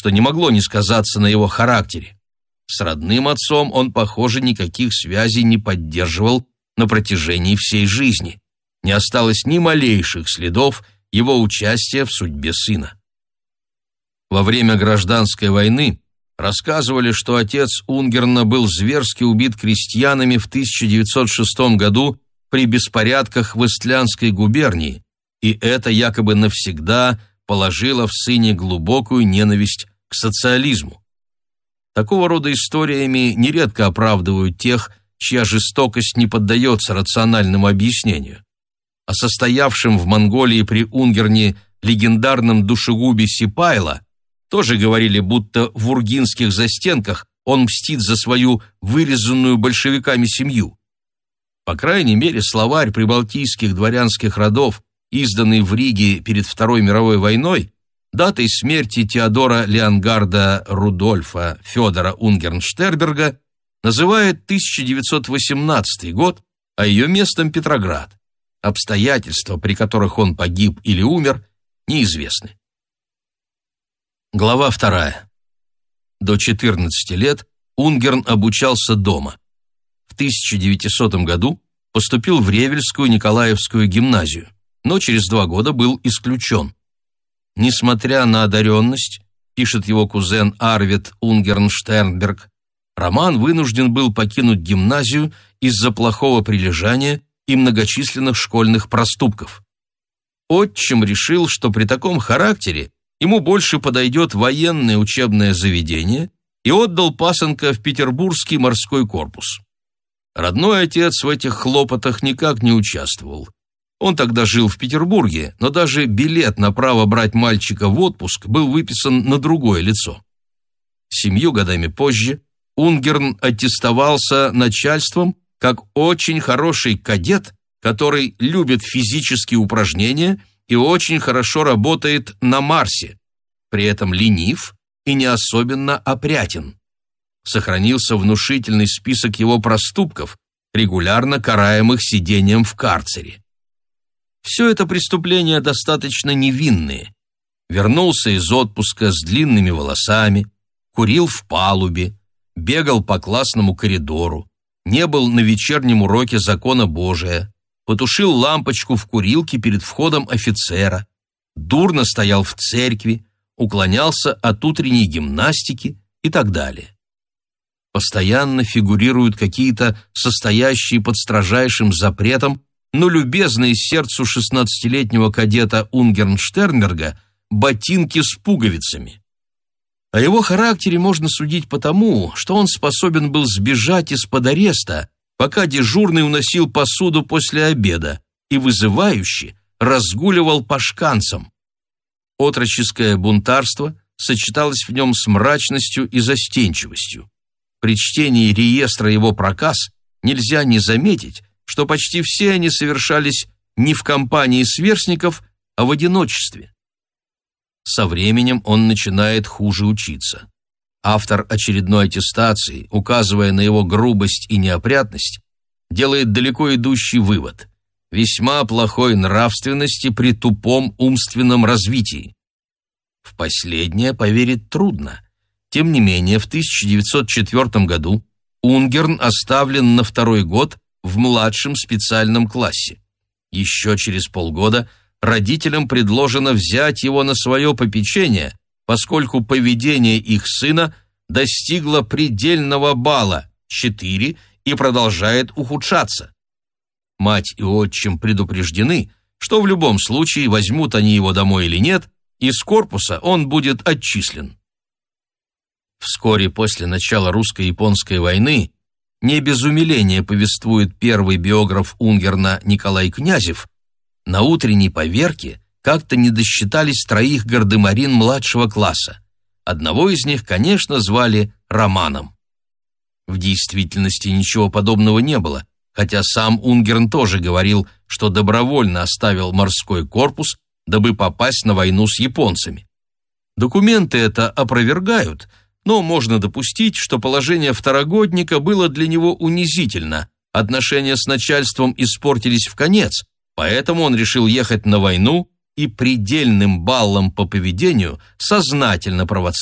что не могло не сказаться на его характере. С родным отцом он, похоже, никаких связей не поддерживал на протяжении всей жизни. Не осталось ни малейших следов его участия в судьбе сына. Во время гражданской войны рассказывали, что отец Унгерна был зверски убит крестьянами в 1906 году при беспорядках в Истлянской губернии, и это якобы навсегда положило в сыне глубокую ненависть к социализму. Такого рода историями нередко оправдывают тех, чья жестокость не поддается рациональному объяснению. О состоявшем в Монголии при Унгерне легендарном душегубе Сипайло тоже говорили, будто в ургинских застенках он мстит за свою вырезанную большевиками семью. По крайней мере, словарь прибалтийских дворянских родов, изданный в Риге перед Второй мировой войной, датой смерти Теодора Леонгарда Рудольфа Федора Унгерн-Штерберга, называет 1918 год, а ее местом Петроград. Обстоятельства, при которых он погиб или умер, неизвестны. Глава 2. До 14 лет Унгерн обучался дома. В 1900 году поступил в Ревельскую Николаевскую гимназию, но через 2 года был исключен. Несмотря на одаренность, пишет его кузен Арвид Унгерн-Штернберг, Роман вынужден был покинуть гимназию из-за плохого прилежания и многочисленных школьных проступков. Отчим решил, что при таком характере ему больше подойдет военное учебное заведение, и отдал пасынка в Петербургский морской корпус. Родной отец в этих хлопотах никак не участвовал. Он тогда жил в Петербурге, но даже билет на право брать мальчика в отпуск был выписан на другое лицо. 7 годами позже Унгерн аттестовался начальством как очень хороший кадет, который любит физические упражнения и очень хорошо работает на Марсе, при этом ленив и не особенно опрятен. Сохранился внушительный список его проступков, регулярно караемых сидением в карцере. Все это преступления достаточно невинные. Вернулся из отпуска с длинными волосами, курил в палубе, бегал по классному коридору, не был на вечернем уроке закона Божия, потушил лампочку в курилке перед входом офицера, дурно стоял в церкви, уклонялся от утренней гимнастики и так далее. Постоянно фигурируют какие-то состоящие под строжайшим запретом, но любезные сердцу 16-летнего кадета Унгерн-Штернберга ботинки с пуговицами. О его характере можно судить потому, что он способен был сбежать из-под ареста, пока дежурный уносил посуду после обеда, и вызывающе разгуливал по шканцам. Отроческое бунтарство сочеталось в нем с мрачностью и застенчивостью. При чтении реестра его проказ нельзя не заметить, что почти все они совершались не в компании сверстников, а в одиночестве. Со временем он начинает хуже учиться. Автор очередной аттестации, указывая на его грубость и неопрятность, делает далеко идущий вывод: весьма плохой нравственности при тупом умственном развитии. В последнее поверить трудно. Тем не менее, в 1904 году Унгерн оставлен на 2-й год в младшем специальном классе. Еще через полгода родителям предложено взять его на свое попечение, поскольку поведение их сына достигло предельного балла 4 и продолжает ухудшаться. Мать и отчим предупреждены, что в любом случае, возьмут они его домой или нет, из корпуса он будет отчислен. Вскоре после начала русско-японской войны не без умиления повествует первый биограф Унгерна Николай Князев, на утренней поверке как-то не досчитались 3 гардемарин младшего класса. Одного из них, конечно, звали Романом. В действительности ничего подобного не было, хотя сам Унгерн тоже говорил, что добровольно оставил морской корпус, дабы попасть на войну с японцами. Документы это опровергают, но можно допустить, что положение второгодника было для него унизительно, отношения с начальством испортились вконец, поэтому он решил ехать на войну и предельным баллом по поведению сознательно провоцировать